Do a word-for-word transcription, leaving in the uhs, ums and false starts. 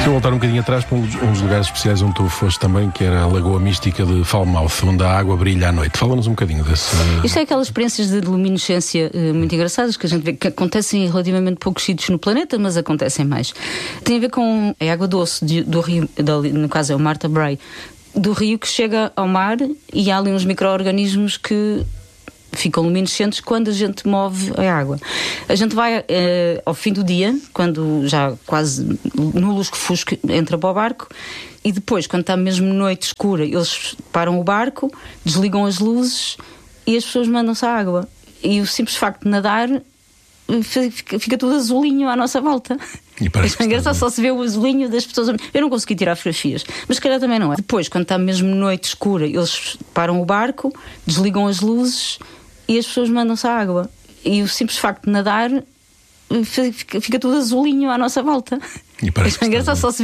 Deixa-me voltar um bocadinho atrás para uns, uns lugares especiais onde tu foste também, que era a Lagoa Mística de Falmouth, onde a água brilha à noite. Fala-nos um bocadinho desse... Isto é aquelas experiências de luminescência uh, muito engraçadas que a gente vê que acontecem em relativamente poucos sítios no planeta, mas acontecem mais. Tem a ver com a água doce de, do rio, de, no caso é o Martha Brae, do rio, que chega ao mar, e há ali uns micro-organismos que ficam luminescentes quando a gente move a água. A gente vai uh, ao fim do dia, quando já quase no lusco-fusco entra para o barco, e depois, quando está mesmo noite escura, eles param o barco, desligam as luzes e as pessoas mandam-se à água. E o simples facto de nadar fica, fica tudo azulinho à nossa volta. E parece que engraçado, só se vê o azulinho das pessoas. Eu não consegui tirar fotografias, mas se calhar também não é. Depois, quando está mesmo noite escura, eles param o barco, desligam as luzes e as pessoas mandam-se à água. E o simples facto de nadar fica, fica tudo azulinho à nossa volta. E parece que engraçado, só se